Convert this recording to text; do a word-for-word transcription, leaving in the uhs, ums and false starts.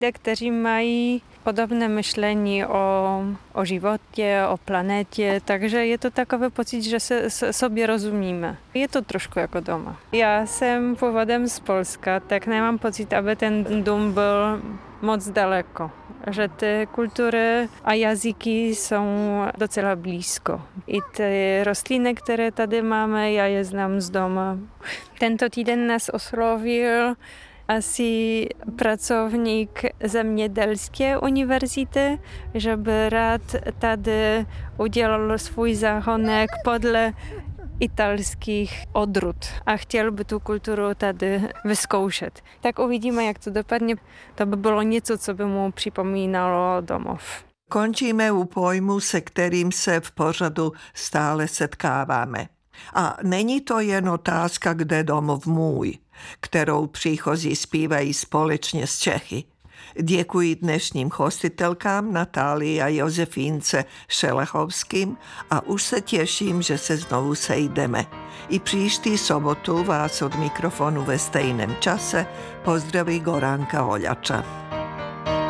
lidé, kteří mají podobné myšlení o, o životě, o planetě, takže je to takový pocit, že se s, sobě rozumíme. Je to trošku jako doma. Já jsem původem z Polska, tak nemám pocit, aby ten dům byl moc daleko. Že ty kultury a jazyky jsou docela blízko. I ty rostliny, které tady máme, já je znám z doma. Tento týden nás oslovil asi pracovník zemědělské univerzity, že by rád tady udělal svůj záhonek podle italských odrůd a chtěl by tu kulturu tady vyzkoušet. Tak uvidíme, jak to dopadne. To by bylo něco, co by mu připomínalo domov. Končíme u pojmu, se kterým se v pořadu stále setkáváme. A není to jen otázka, kde domov můj, kterou příchozí zpívají společně s Čechy. Děkuji dnešním hostitelkám Natálii a Josefínce Šelechovským a už se těším, že se znovu sejdeme. I příští sobotu vás od mikrofonu ve stejném čase pozdraví Goránka Holjača.